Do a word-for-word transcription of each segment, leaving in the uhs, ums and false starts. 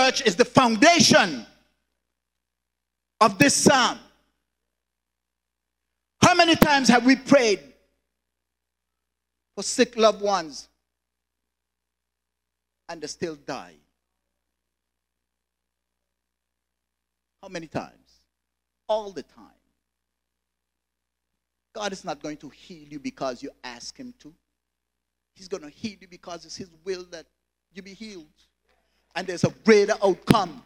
church, is the foundation of this psalm. How many times have we prayed for sick loved ones and they still die? How many times? All the time. God is not going to heal you because you ask him to. He's going to heal you because it's his will that you be healed. And there's a greater outcome.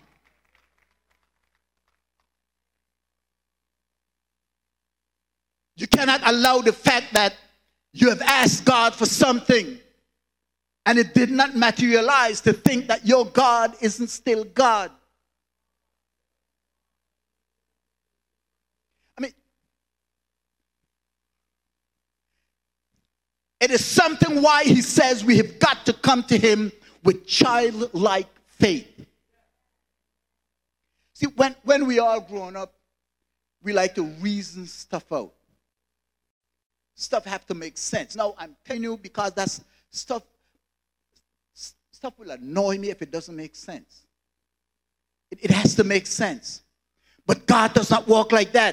You cannot allow the fact that you have asked God for something and it did not materialize to think that your God isn't still God. I mean, it is something why he says we have got to come to him with childlike faith. See, when, when we are grown up, we like to reason stuff out. Stuff have to make sense. Now, I'm telling you because that's stuff, stuff will annoy me if it doesn't make sense. It, it has to make sense. But God does not walk like that.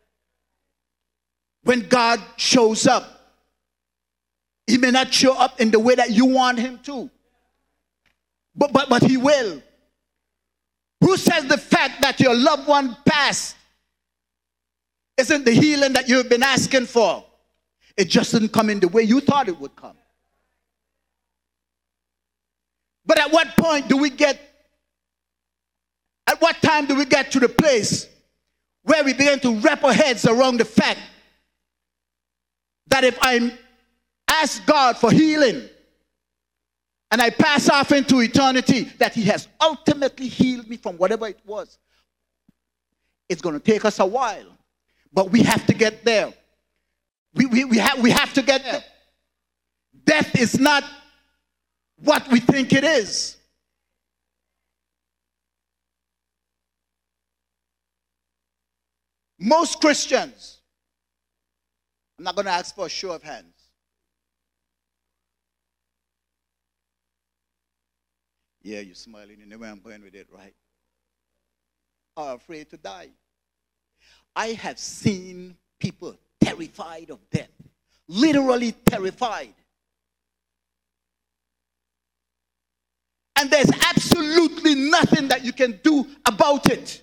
When God shows up, he may not show up in the way that you want him to. But, but, but he will. Who says the fact that your loved one passed isn't the healing that you've been asking for? It just didn't come in the way you thought it would come. But at what point do we get, at what time do we get to the place where we begin to wrap our heads around the fact that if I ask God for healing and I pass off into eternity, that he has ultimately healed me from whatever it was? It's going to take us a while, but we have to get there. We, we, we, have, we have to get there. Death is not what we think it is. Most Christians, I'm not going to ask for a show of hands. Yeah, you're smiling. You know where I'm going with it, right? Are afraid to die. I have seen people terrified of death. Literally terrified. And there's absolutely nothing that you can do about it.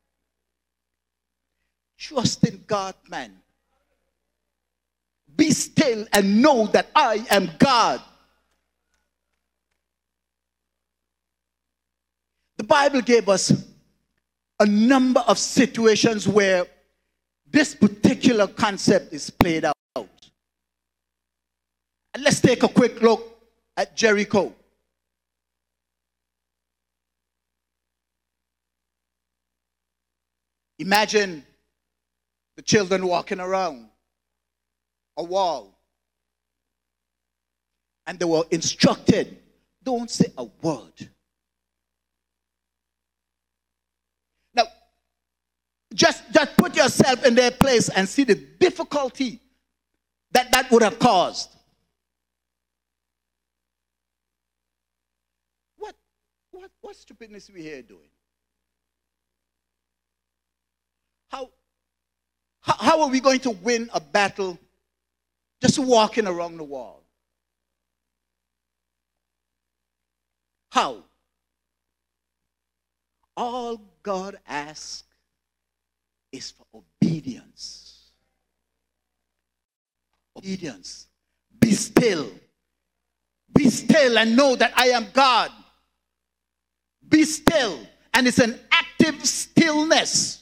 Trust in God, man. Be still and know that I am God. The Bible gave us a number of situations where this particular concept is played out. And let's take a quick look at Jericho. Imagine the children walking around a wall. And they were instructed, don't say a word. Now, just, just put yourself in their place and see the difficulty that that would have caused. What, what, what stupidness are we here doing? How, how, how are we going to win a battle just walking around the wall? How? All God asks is for obedience. Obedience. Be still. Be still and know that I am God. Be still. And it's an active stillness.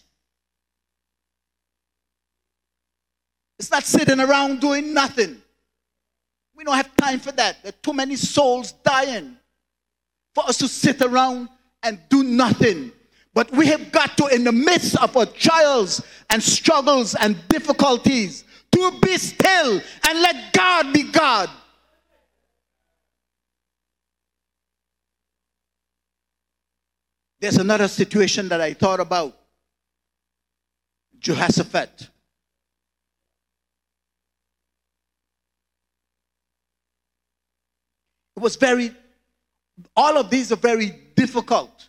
It's not sitting around doing nothing. We don't have time for that. There are too many souls dying for us to sit around and do nothing. But we have got to, in the midst of our trials and struggles and difficulties, to be still and let God be God. There's another situation that I thought about. Jehoshaphat. It was very, all of these are very difficult.